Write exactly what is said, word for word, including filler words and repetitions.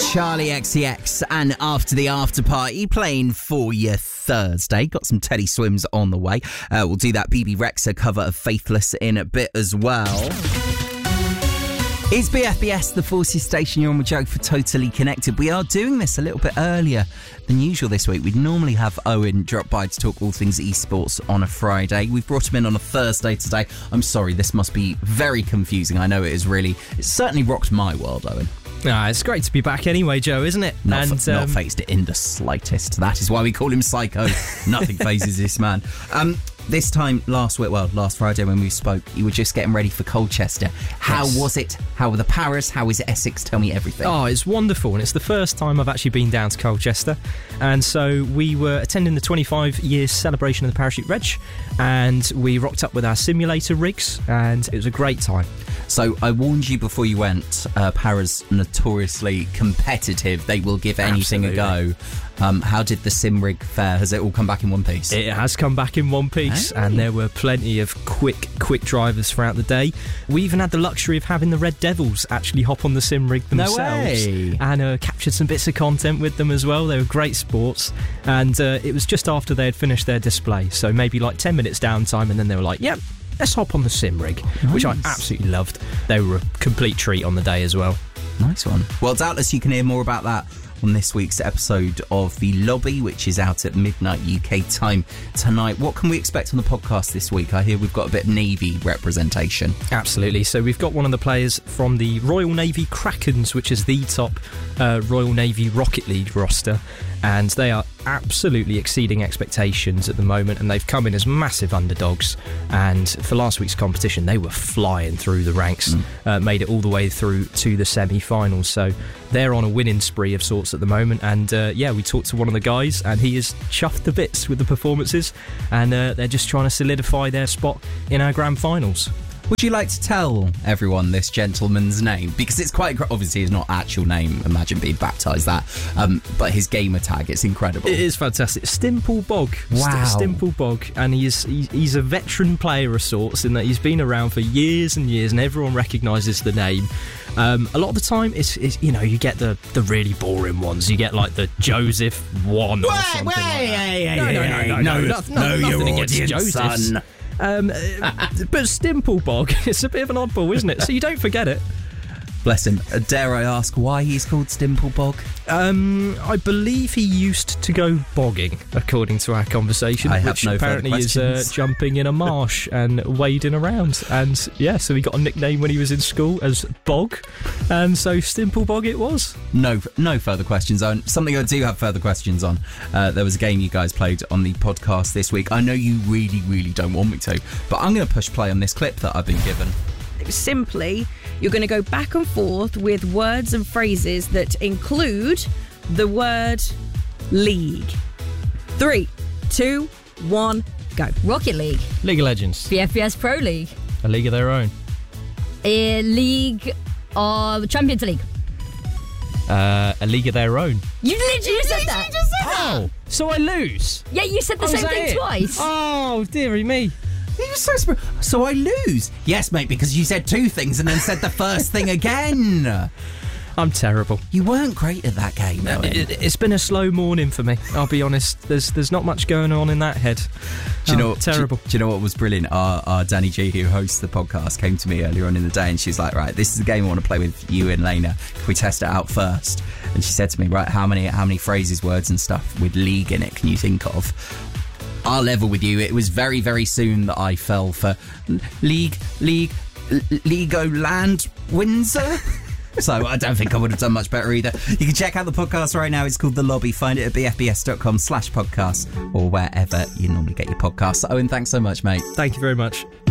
Charlie X C X and After the After Party playing for you Thursday. Got some Teddy Swims on the way. Uh, we'll do that B B Rexa cover of Faithless in a bit as well. It's B F B S, the Forces Station. You're on with Joe for Totally Connected. We are doing this a little bit earlier than usual this week. We'd normally have Owen drop by to talk all things esports on a Friday. We've brought him in on a Thursday today. I'm sorry, this must be very confusing. I know it is really... It's certainly rocked my world, Owen. Ah, it's great to be back anyway, Joe, isn't it? Not, and, f- not um, phased it in the slightest. That is why we call him Psycho. Nothing phases this man. Um, this time last week, well, last Friday when we spoke, you were just getting ready for Colchester. How yes. was it? How were the Paras? How is Essex? Tell me everything. Oh, it's wonderful, and it's the first time I've actually been down to Colchester. And so we were attending the twenty-five year celebration of the Parachute Reg, and we rocked up with our simulator rigs, and it was a great time. So I warned you before you went, uh, Paras notoriously competitive. They will give anything Absolutely. a go. Um, how did the sim rig fare? Has it all come back in one piece? It has come back in one piece, hey. and there were plenty of quick, quick drivers throughout the day. We even had the luxury of having the Red Devils actually hop on the sim rig themselves. No way. And uh, captured some bits of content with them as well. They were great sports, and uh, it was just after they had finished their display, so maybe like ten minutes downtime, and then they were like, yep, let's hop on the sim rig, nice. Which I absolutely loved. They were a complete treat on the day as well. Nice one. Well, doubtless you can hear more about that on this week's episode of The Lobby, which is out at midnight U K time tonight. What can we expect on the podcast this week? I hear we've got a bit of Navy representation. Absolutely. So we've got one of the players from the Royal Navy Krakens, which is the top uh, Royal Navy Rocket League roster, and they are absolutely exceeding expectations at the moment, and they've come in as massive underdogs, and for last week's competition they were flying through the ranks, mm. uh, made it all the way through to the semi-finals, so they're on a winning spree of sorts at the moment. And uh, yeah, we talked to one of the guys and he is chuffed to bits with the performances, and uh, they're just trying to solidify their spot in our grand finals. Would you like to tell everyone this gentleman's name? Because it's quite... Obviously, his not actual name. Imagine being baptised that. Um, but his gamer tag, it's incredible. It is fantastic. Stimple Bog. Wow. St- Stimple Bog. And he's, he's a veteran player of sorts in that he's been around for years and years and everyone recognises the name. Um, a lot of the time, it's, it's you know, you get the, the really boring ones. You get like the Joseph one or wait, something wait, like that. Hey, hey, no, no, no, no, no, no, no, no, no, nothing your against audience, Joseph's. son. Um, but Stimple Bog, it's a bit of an oddball, isn't it? So you don't forget it. Bless him. Uh, dare I ask why he's called Stimple Bog? Um, I believe he used to go bogging, according to our conversation, I have which no apparently is uh, jumping in a marsh and wading around. And yeah, so he got a nickname when he was in school as Bog, and so Stimple Bog it was. No, no further questions on. Something I do have further questions on. Uh, there was a game you guys played on the podcast this week. I know you really, really don't want me to, but I'm going to push play on this clip that I've been given. Simply, you're going to go back and forth with words and phrases that include the word league. Three, two, one, go. Rocket League. League of Legends. B F B S Pro League. A League of Their Own. A League of Champions League. Uh, a League of Their Own. You literally said that. just said Oh, that. so I lose? Yeah, you said the Oh, is same that thing it? twice. Oh, dearie me. He was so sp- So I lose? Yes, mate, because you said two things and then said the first thing again. I'm terrible. You weren't great at that game, Owen. It, it, it's been a slow morning for me, I'll be honest. There's there's not much going on in that head. Do you know Oh, what, terrible. Do, do you know what was brilliant? Our, our Danny G, who hosts the podcast, came to me earlier on in the day and she's like, right, this is the game I want to play with you and Lena. Can we test it out first? And she said to me, right, how many how many phrases, words and stuff with league in it can you think of? I'll level with you. It was very, very soon that I fell for League, League, Legoland Windsor. So I don't think I would have done much better either. You can check out the podcast right now. It's called The Lobby. Find it at bfbs.com slash podcast or wherever you normally get your podcasts. Owen, thanks so much, mate. Thank you very much.